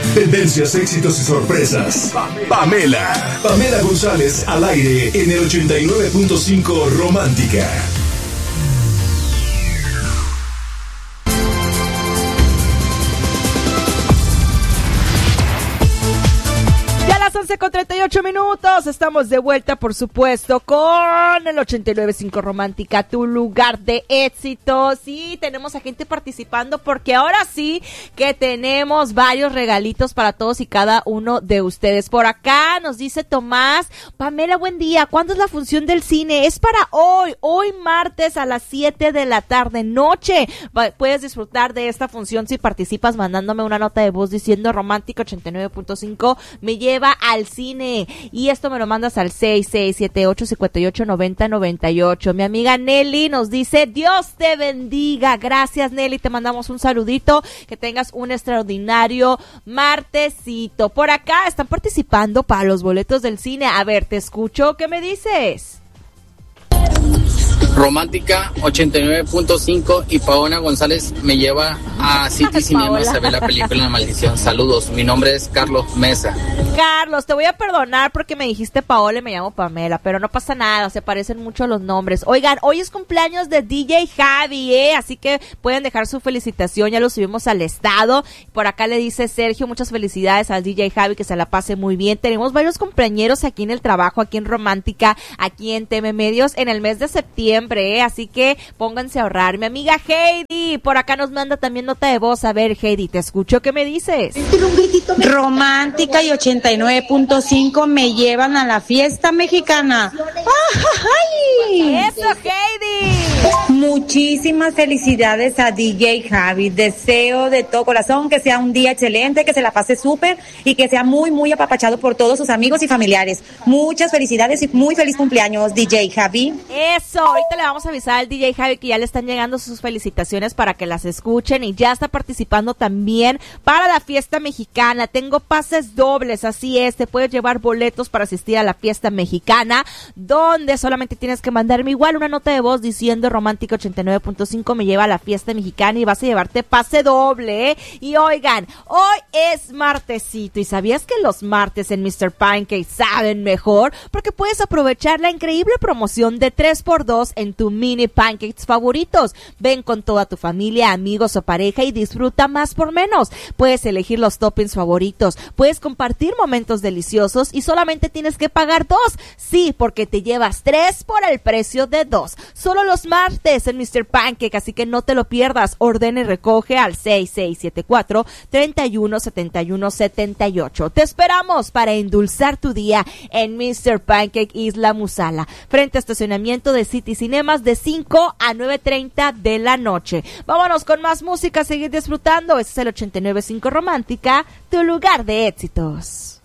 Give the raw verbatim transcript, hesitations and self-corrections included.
Tendencias, éxitos y sorpresas. Pamela. Pamela González al aire en el ochenta y nueve punto cinco Romántica. once con treinta y ocho minutos, estamos de vuelta por supuesto con el ochenta y nueve punto cinco Romántica, tu lugar de éxitos. Y tenemos a gente participando porque ahora sí que tenemos varios regalitos para todos y cada uno de ustedes. Por acá nos dice Tomás: Pamela, buen día, ¿cuándo es la función del cine? Es para hoy, hoy martes a las siete de la tarde noche. Puedes disfrutar de esta función si participas mandándome una nota de voz diciendo Romántica ochenta y nueve punto cinco me lleva al cine, y esto me lo mandas al seis seis siete ocho cinco ocho nueve cero nueve ocho. Mi amiga Nelly nos dice: Dios te bendiga. Gracias, Nelly, te mandamos un saludito, que tengas un extraordinario martesito. Por acá están participando para los boletos del cine. A ver, te escucho, ¿qué me dices? Romántica ochenta y nueve punto cinco y Paola González me lleva a City Cinemas a ver la película La Maldición. Saludos, mi nombre es Carlos Mesa. Carlos, te voy a perdonar porque me dijiste Paola y me llamo Pamela, pero no pasa nada, se parecen mucho los nombres. Oigan, hoy es cumpleaños de D J Javi, ¿eh? Así que pueden dejar su felicitación, ya lo subimos al estado. Por acá le dice Sergio: muchas felicidades al D J Javi, que se la pase muy bien. Tenemos varios compañeros aquí en el trabajo, aquí en Romántica, aquí en T M Medios, en el mes de septiembre. Así que pónganse a ahorrar. Mi amiga Heidi por acá nos manda también nota de voz. A ver, Heidi, te escucho, ¿qué me dices? Romántica y ochenta y nueve punto cinco me llevan a la fiesta mexicana. ¡Ay! ¡Eso, Heidi! Muchísimas felicidades a D J Javi. Deseo de todo corazón que sea un día excelente, que se la pase súper y que sea muy, muy apapachado por todos sus amigos y familiares. Muchas felicidades y muy feliz cumpleaños, D J Javi. Eso, ahorita le vamos a avisar al D J Javi que ya le están llegando sus felicitaciones para que las escuchen, y ya está participando también para la fiesta mexicana. Tengo pases dobles, así es, te puedes llevar boletos para asistir a la fiesta mexicana, donde solamente tienes que mandarme igual una nota de voz diciendo Romántica ochenta y nueve punto cinco me lleva a la fiesta mexicana, y vas a llevarte pase doble, ¿eh? Y oigan, hoy es martesito, y ¿sabías que los martes en mister Pancake saben mejor? Porque puedes aprovechar la increíble promoción de tres por dos en tu mini pancakes favoritos. Ven con toda tu familia, amigos o pareja y disfruta más por menos. Puedes elegir los toppings favoritos, puedes compartir momentos deliciosos y solamente tienes que pagar dos. Sí, porque te llevas tres por el precio de dos. Solo los martes en mister Pancake, así que no te lo pierdas. Ordena y recoge al seis seis siete cuatro, tres uno siete uno siete ocho. Te esperamos para endulzar tu día en mister Pancake Isla Musala, frente a estacionamiento de City Cinemas, de cinco a nueve treinta de la noche. Vámonos con más música, seguir disfrutando. Este es el ochenta y nueve punto cinco Romántica, tu lugar de éxitos.